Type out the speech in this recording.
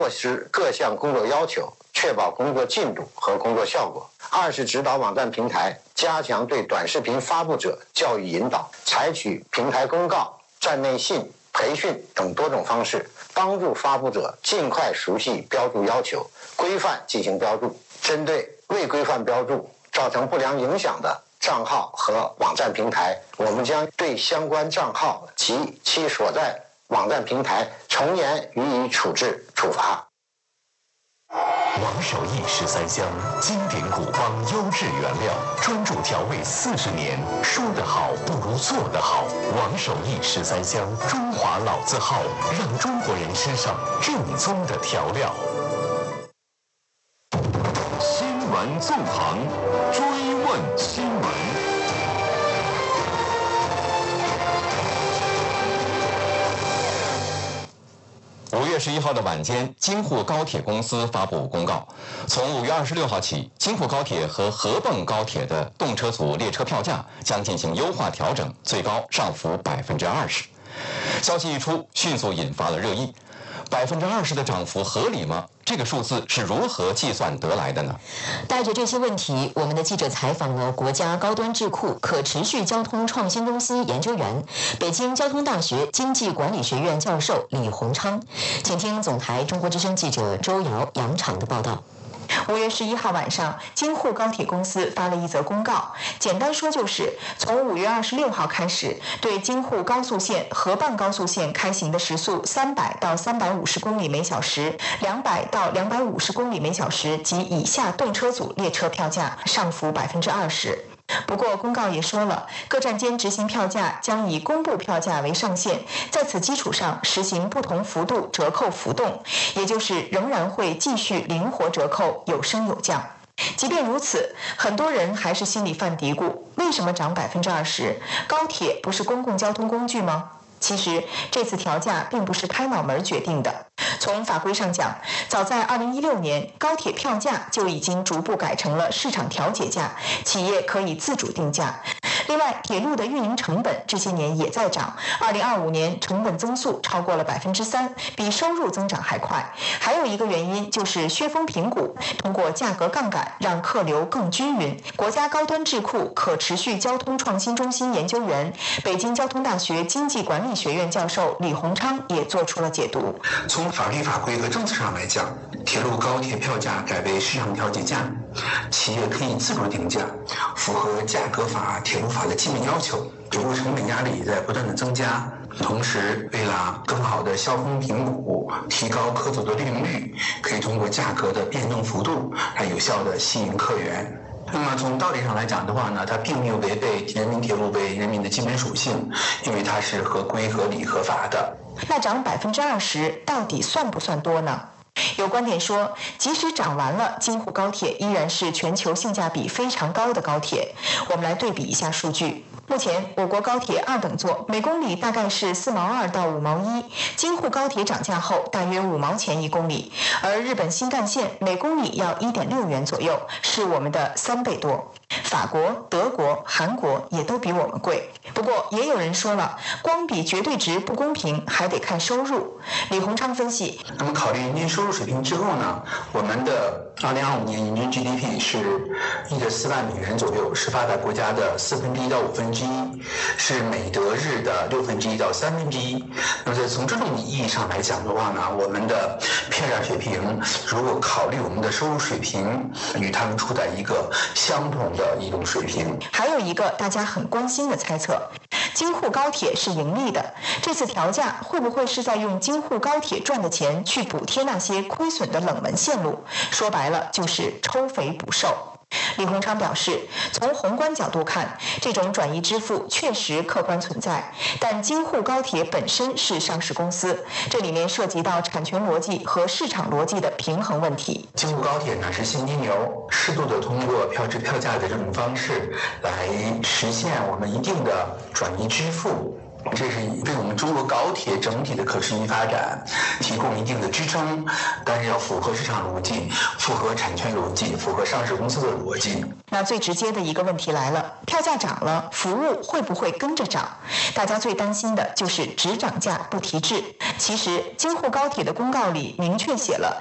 落实各项工作要求，确保工作进度和工作效果。二是指导网站平台加强对短视频发布者教育引导，采取平台公告、站内信、培训等多种方式，帮助发布者尽快熟悉标注要求，规范进行标注。针对未规范标注造成不良影响的账号和网站平台，我们将对相关账号及其所在网站平台从严予以处置处罚。 王守义13香，经典古方优质原料，专注调味40年。说得好不如做得好。王守义13香，中华老字号，让中国人吃上正宗的调料。新闻纵横，追问新闻。 5月11号的晚间，京沪高铁公司发布公告，从5月26号起，京沪高铁和合泵高铁的动车组列车票价将进行优化调整，最高上浮20%。消息一出，迅速引发了热议。20%的涨幅合理吗？这个数字是如何计算得来的呢？ 带着这些问题，我们的记者采访了国家高端智库可持续交通创新中心研究员、北京交通大学经济管理学院教授李洪昌，请听总台中国之声记者周瑶、杨昶的报道。 5月11号晚上，京沪高铁公司发了一则公告，简单说就是从5月26号开始，对京沪高速线、合泵高速线开行的时速300到350公里每小时、200到250公里每小时及以下动车组列车票价上浮20%。不过，公告也说了，各站间执行票价将以公布票价为上限，在此基础上实行不同幅度折扣浮动，也就是仍然会继续灵活折扣，有升有降。即便如此，很多人还是心里犯嘀咕：为什么涨20%？高铁不是公共交通工具吗？其实，这次调价并不是开脑门决定的。从法规上讲，早在2016年，高铁票价就已经逐步改成了市场调节价，企业可以自主定价。另外，铁路的运营成本这些年也在涨，2025年成本增速超过了3%，比收入增长还快。还有一个原因就是削峰平谷，通过价格杠杆让客流更均匀。国家高端智库可持续交通创新中心研究员、北京交通大学经济管理学院教授李洪昌也做出了解读。 从法律法规和政策上来讲，铁路高铁票价改为市场调节价，企业可以自主定价，符合价格法、铁路法的基本要求。铁路成本压力在不断的增加，同时为了更好的削峰平谷，提高客组的利用率，可以通过价格的变动幅度来有效的吸引客源。那么从道理上来讲的话呢，它并没有违背人民铁路为人民的基本属性，因为它是合规、合理、合法的。 那涨20%到底算不算多呢？有观点说，即使涨完了，京沪高铁依然是全球性价比非常高的高铁。我们来对比一下数据。目前，我国高铁2等座每公里大概是4毛2到5毛1，京沪高铁涨价后大约5毛钱1公里，而日本新干线每公里要1.6元左右，是我们的3倍多。法国、德国、韩国也都比我们贵。不过也有人说了，光比绝对值不公平，还得看收入。李洪昌分析， 那么考虑人均收入水平之后呢，我们的2025年人均 GDP 是1.4万美元左右，是发达国家的1/4到1/5，是美德日的1/6到1/3。那么从这种意义上来讲的话呢，我们的票价水平，如果考虑我们的收入水平，与他们处在一个相同的一种水平。 还有一个大家很关心的猜测，京沪高铁是盈利的，这次调价会不会是在用京沪高铁赚的钱去补贴那些亏损的冷门线路？说白了就是抽肥补瘦。李洪昌表示，从宏观角度看，这种转移支付确实客观存在，但京沪高铁本身是上市公司，这里面涉及到产权逻辑和市场逻辑的平衡问题。 京沪高铁呢是现金流，适度的通过票价的这种方式来实现我们一定的转移支付。 这是对我们中国高铁整体的可持续发展提供一定的支撑，但是要符合市场逻辑，符合产权逻辑，符合上市公司的逻辑。 那最直接的一个问题来了，票价涨了，服务会不会跟着涨？大家最担心的就是只涨价不提质。其实京沪高铁的公告里明确写了，